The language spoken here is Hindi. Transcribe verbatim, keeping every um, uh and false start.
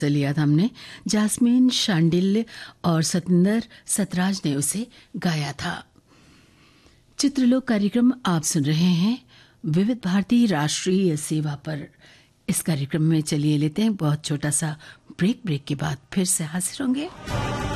तो लिया था हमने, जास्मीन शांडिल्य और सतिंदर सतराज ने उसे गाया था। चित्रलोक कार्यक्रम आप सुन रहे हैं विविध भारती राष्ट्रीय सेवा पर। इस कार्यक्रम में चलिए लेते हैं बहुत छोटा सा ब्रेक। ब्रेक के बाद फिर से हाजिर होंगे।